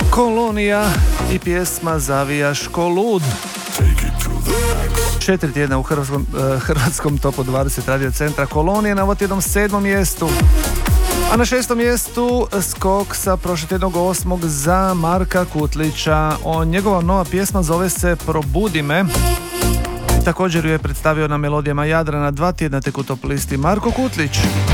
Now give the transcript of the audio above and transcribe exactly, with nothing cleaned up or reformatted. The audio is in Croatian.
Kolonija i pjesma Zavijaš ko lud. Četiri tjedna u hrvatskom, uh, hrvatskom topu dvadeset radio centra Kolonije na ovotjednom sedmom mjestu. A na šestom mjestu skok sa prošlotjednog osmog za Marka Kutlića. O, njegova nova pjesma zove se Probudi me. Također ju je predstavio na melodijama Jadrana dva tjedna tek u top listi Marko Kutlić.